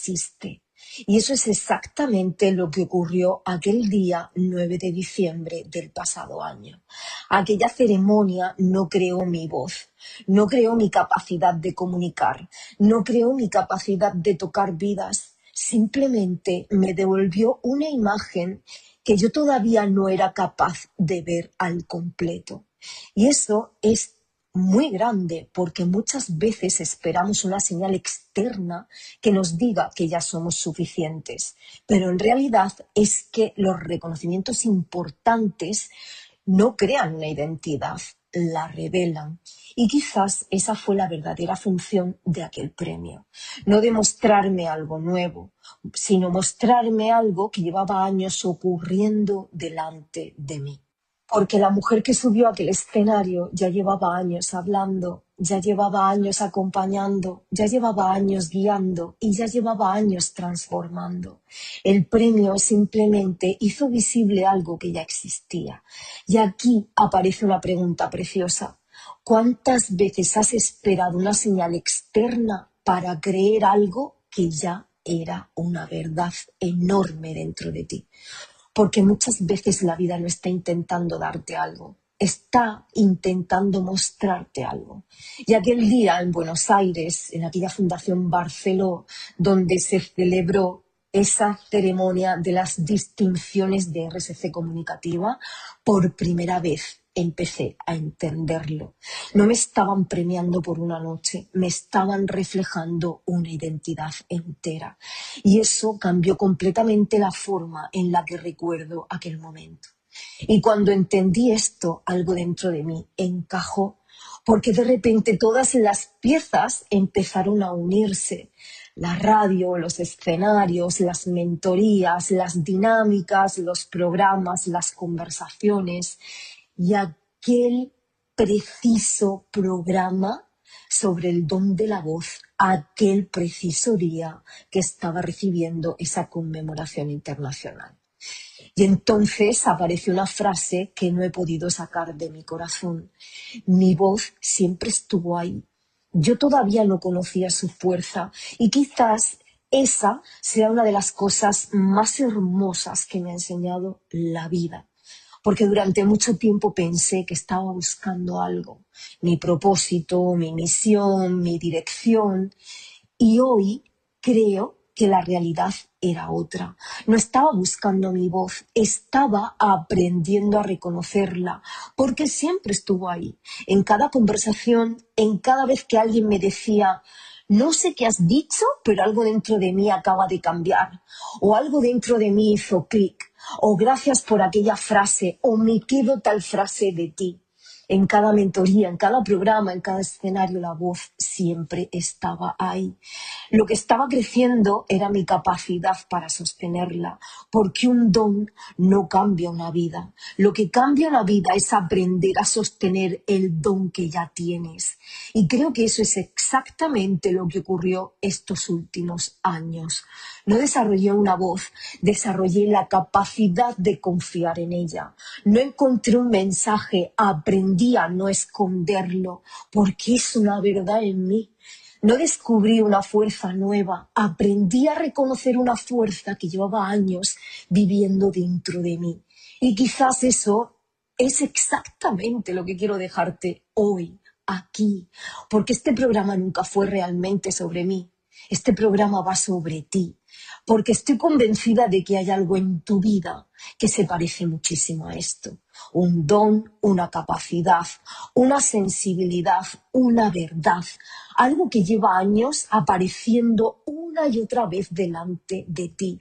existe. Y eso es exactamente lo que ocurrió aquel día 9 de diciembre del pasado año. Aquella ceremonia no creó mi voz, no creó mi capacidad de comunicar, no creó mi capacidad de tocar vidas, simplemente me devolvió una imagen que yo todavía no era capaz de ver al completo. Y eso es muy grande porque muchas veces esperamos una señal externa que nos diga que ya somos suficientes, pero en realidad es que los reconocimientos importantes no crean una identidad, la revelan. Y quizás esa fue la verdadera función de aquel premio. No demostrarme algo nuevo, sino mostrarme algo que llevaba años ocurriendo delante de mí. Porque la mujer que subió a aquel escenario ya llevaba años hablando, ya llevaba años acompañando, ya llevaba años guiando y ya llevaba años transformando. El premio simplemente hizo visible algo que ya existía. Y aquí aparece una pregunta preciosa. ¿Cuántas veces has esperado una señal externa para creer algo que ya era una verdad enorme dentro de ti? Porque muchas veces la vida no está intentando darte algo, está intentando mostrarte algo. Y aquel día en Buenos Aires, en aquella Fundación Barceló, donde se celebró esa ceremonia de las distinciones de RSC Comunicativa, por primera vez empecé a entenderlo. No me estaban premiando por una noche, me estaban reflejando una identidad entera. Y eso cambió completamente la forma en la que recuerdo aquel momento. Y cuando entendí esto, algo dentro de mí encajó, porque de repente todas las piezas empezaron a unirse. La radio, los escenarios, las mentorías, las dinámicas, los programas, las conversaciones y aquel preciso programa sobre el don de la voz, aquel preciso día que estaba recibiendo esa conmemoración internacional. Y entonces apareció una frase que no he podido sacar de mi corazón. Mi voz siempre estuvo ahí. Yo todavía no conocía su fuerza y quizás esa sea una de las cosas más hermosas que me ha enseñado la vida. Porque durante mucho tiempo pensé que estaba buscando algo, mi propósito, mi misión, mi dirección, y hoy creo que la realidad era otra. No estaba buscando mi voz, estaba aprendiendo a reconocerla, porque siempre estuvo ahí, en cada conversación, en cada vez que alguien me decía, no sé qué has dicho, pero algo dentro de mí acaba de cambiar, o algo dentro de mí hizo clic, o gracias por aquella frase, o me quedo tal frase de ti. En cada mentoría, en cada programa, en cada escenario, la voz siempre estaba ahí. Lo que estaba creciendo era mi capacidad para sostenerla, porque un don no cambia una vida. Lo que cambia una vida es aprender a sostener el don que ya tienes. Y creo que eso es exactamente lo que ocurrió estos últimos años. No desarrollé una voz, desarrollé la capacidad de confiar en ella. No encontré un mensaje, aprendí a no esconderlo, porque es una verdad en mí. No descubrí una fuerza nueva, aprendí a reconocer una fuerza que llevaba años viviendo dentro de mí. Y quizás eso es exactamente lo que quiero dejarte hoy, aquí, porque este programa nunca fue realmente sobre mí. Este programa va sobre ti, porque estoy convencida de que hay algo en tu vida que se parece muchísimo a esto. Un don, una capacidad, una sensibilidad, una verdad, algo que lleva años apareciendo una y otra vez delante de ti.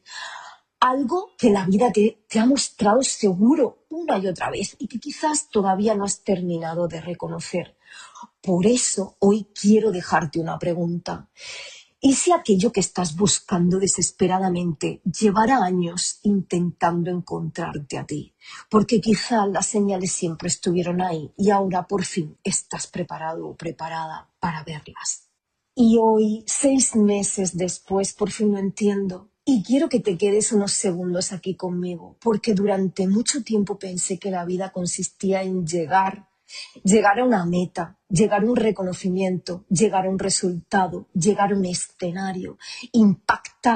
Algo que la vida te ha mostrado seguro una y otra vez y que quizás todavía no has terminado de reconocer. Por eso hoy quiero dejarte una pregunta. ¿Y si aquello que estás buscando desesperadamente llevará años intentando encontrarte a ti? Porque quizá las señales siempre estuvieron ahí y ahora por fin estás preparado o preparada para verlas. Y hoy, 6 meses después, por fin lo entiendo. Y quiero que te quedes unos segundos aquí conmigo, porque durante mucho tiempo pensé que la vida consistía en llegar a una meta, llegar a un reconocimiento, llegar a un resultado, llegar a un escenario, impactar